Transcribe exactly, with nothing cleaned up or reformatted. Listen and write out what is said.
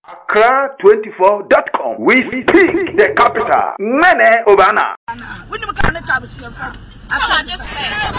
Accra twenty-four dot com. We speak the capital. Mene Obana.